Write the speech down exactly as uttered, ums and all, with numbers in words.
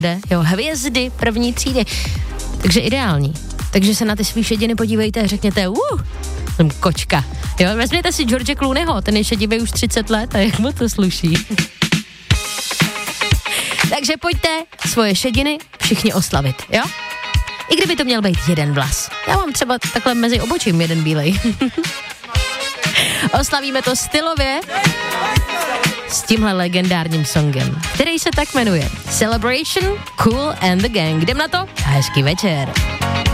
jo, hvězdy první třídy. Takže ideální. Takže se na ty svý šediny podívejte a řekněte, uh, jsem kočka. Jo, vezměte si George Clooneyho, ten je šedivý už třicet let a jak mu to sluší. Takže pojďte svoje šediny všichni oslavit, jo? I kdyby to měl být jeden vlas. Já mám třeba takhle mezi obočím jeden bílej. Oslavíme to stylově s tímhle legendárním songem, který se tak jmenuje Celebration, Kool and the Gang. Jdem na to? Hezký večer.